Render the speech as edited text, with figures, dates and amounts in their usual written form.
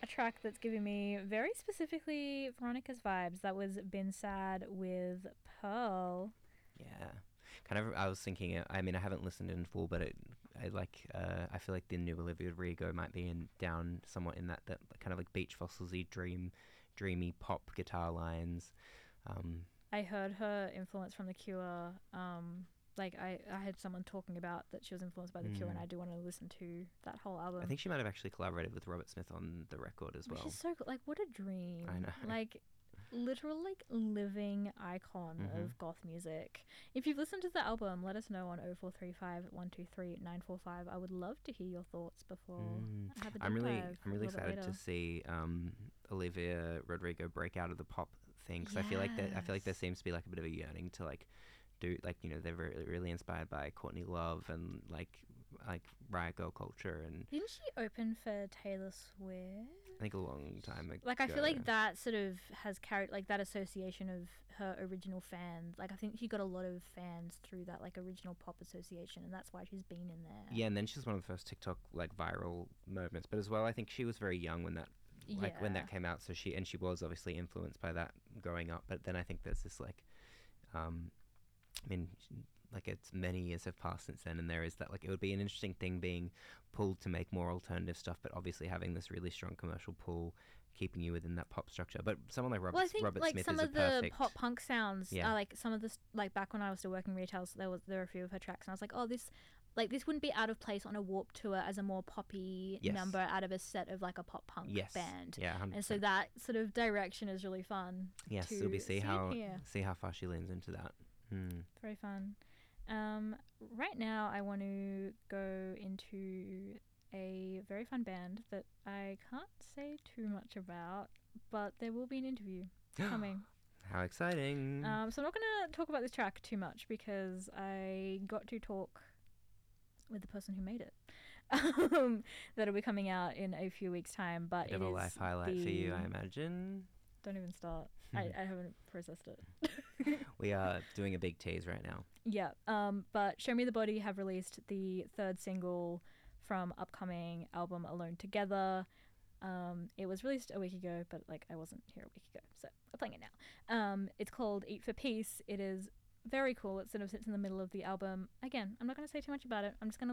a track that's giving me very specifically Veronica's vibes. That was Been Sad with Pearl. Yeah. Kind of, I was thinking, I mean, I haven't listened in full, but I feel like the new Olivia Rodrigo might be down somewhat in that kind of like Beach Fossils-y dreamy pop guitar lines. I heard her influence from The Cure. I had someone talking about that she was influenced by The Cure, and I do want to listen to that whole album. I think she might have actually collaborated with Robert Smith on the record as well. Which is so good. Like, what a dream. I know. Like, literal, like, living icon of goth music. If you've listened to the album, let us know on 0435 123 945. I would love to hear your thoughts before I have a I'm really excited to see Olivia Rodrigo break out of the pop thing, because I feel like there seems to be like a bit of a yearning to like do, like, you know, they're really inspired by Courtney Love and like Riot Girl culture. And didn't she open for Taylor Swift? I think a long time ago. Like, I feel like that sort of has carried, like, that association of her original fans. Like, I think she got a lot of fans through that, like, original pop association, and that's why she's been in there. Yeah, and then she's one of the first TikTok like viral moments. But as well, I think she was very young when that when that came out. So she was obviously influenced by that growing up. But then I think there's this like, I mean, like, it's many years have passed since then, and there is that, like, it would be an interesting thing being pulled to make more alternative stuff, but obviously having this really strong commercial pull keeping you within that pop structure. But someone like Robert Smith is a perfect... Well, I think, like, some of the pop punk sounds, like, some of this, like, back when I was still working retail, so there were a few of her tracks, and I was like, oh, this wouldn't be out of place on a Warped Tour as a more poppy number out of a set of, like, a pop punk band. Yeah, 100%. And so that sort of direction is really fun. Yes, so we see how far she leans into that. Very fun. Right now I want to go into a very fun band that I can't say too much about, but there will be an interview coming. How exciting. So I'm not going to talk about this track too much because I got to talk with the person who made it. That'll be coming out in a few weeks' time. But bit of a life highlight for you, I imagine. Don't even start. I haven't processed it. We are doing a big tease right now. Yeah. But Show Me the Body have released the third single from upcoming album Alone Together. It was released a week ago, but like I wasn't here a week ago, so we're playing it now. It's called Eat for Peace. It is very cool. It sort of sits in the middle of the album. Again, I'm not going to say too much about it. I'm just going to